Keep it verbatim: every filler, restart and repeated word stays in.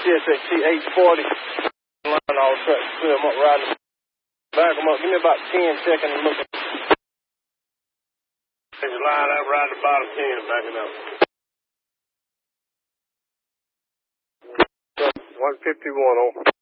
C S X T eight forty. Line all trucks, clear them up, riding. Back them up. Give me about ten seconds and look. Take the line up, ride the bottom ten, backing up. one fifty-one, over.